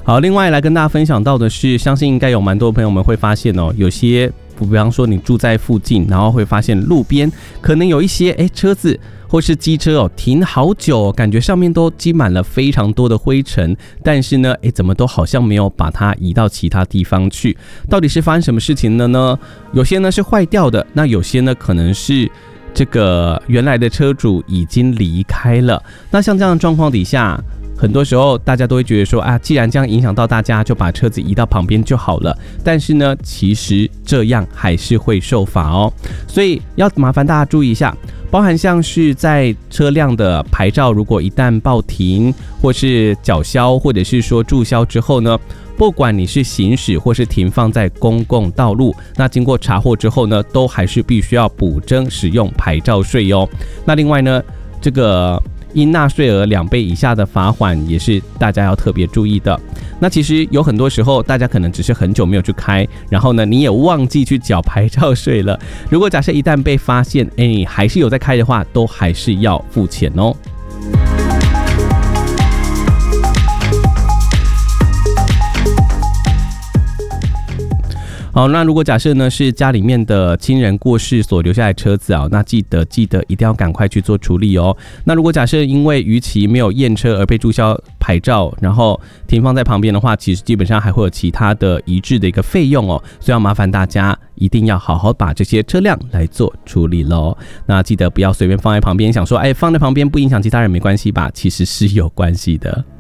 好，另外来跟大家分享到的是，相信应该有蛮多朋友们会发现哦，有些比方说你住在附近，然后会发现路边可能有一些车子或是机车哦停好久，感觉上面都积满了非常多的灰尘，但是呢怎么都好像没有把它移到其他地方去，到底是发生什么事情了呢？有些呢是坏掉的，那有些呢可能是这个原来的车主已经离开了。那像这样的状况底下，很多时候大家都会觉得说既然这样影响到大家，就把车子移到旁边就好了。但是呢，其实这样还是会受罚哦。所以要麻烦大家注意一下，包含像是在车辆的牌照如果一旦报停，或是缴销，或者是说注销之后呢，不管你是行驶或是停放在公共道路，那经过查获之后呢，都还是必须要补征使用牌照税哦。那另外呢，这个应纳税额2倍以下的罚款也是大家要特别注意的。那其实有很多时候大家可能只是很久没有去开，然后呢你也忘记去缴牌照税了，如果假设一旦被发现你还是有在开的话，都还是要付钱哦。好，那如果假设呢是家里面的亲人过世所留下来的车子那记得一定要赶快去做处理哦。那如果假设因为逾期没有验车而被注销牌照，然后停放在旁边的话，其实基本上还会有其他的移置的一个费用哦，所以要麻烦大家一定要好好把这些车辆来做处理咯。那记得不要随便放在旁边，想说放在旁边不影响其他人没关系吧，其实是有关系的。